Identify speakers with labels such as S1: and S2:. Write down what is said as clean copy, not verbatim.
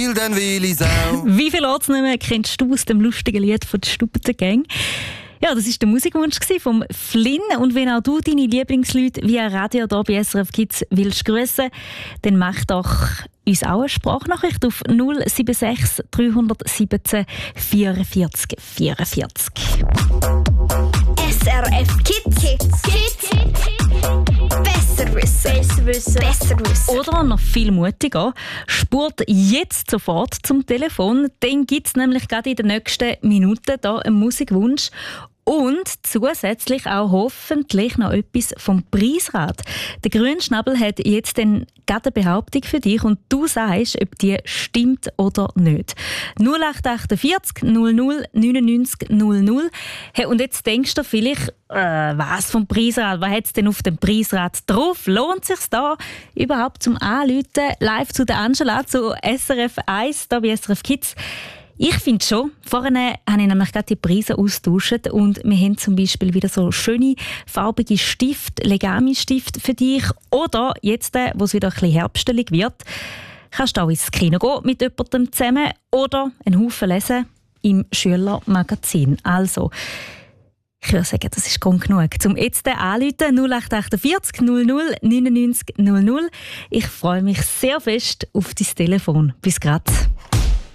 S1: Dann will ich's auch.
S2: Wie viele Ortsnamen kennst du aus dem lustigen Lied von der Stubbengang? Ja, das war der Musikwunsch von Flynn. Und wenn auch du deine Lieblingsleute via Radio hier bei SRF Kids willst grüßen, dann mach doch uns auch eine Sprachnachricht auf 076 317 44 44.
S3: SRF Kids. Besser wissen.
S2: Oder noch viel mutiger, spurt jetzt sofort zum Telefon. Dann gibt es nämlich gerade in den nächsten Minuten da einen Musikwunsch. Und zusätzlich auch hoffentlich noch etwas vom Preisrat. Der Grünschnabel hat jetzt dann gerade eine Behauptung für dich und du sagst, ob die stimmt oder nicht. 0848 00 99 00. Hey, und jetzt denkst du vielleicht, was vom Preisrat? Was hat es denn auf dem Preisrat drauf? Lohnt es sich da überhaupt zum Anrufen? Live zu der Angela, zu SRF 1, da bei SRF Kids. Ich finde schon. Vorhin habe ich nämlich gerade die Preise austauscht und wir haben zum Beispiel wieder so schöne, farbige Stifte, Legami-Stifte für dich. Oder jetzt, wo es wieder ein bisschen herbstelig wird, kannst du auch ins Kino gehen mit jemandem zusammen oder einen Haufen lesen im Schülermagazin. Also, ich würde sagen, das ist Grund genug. Zum jetzt anrufen 0848 00 99 00. Ich freue mich sehr fest auf dein Telefon. Bis grad.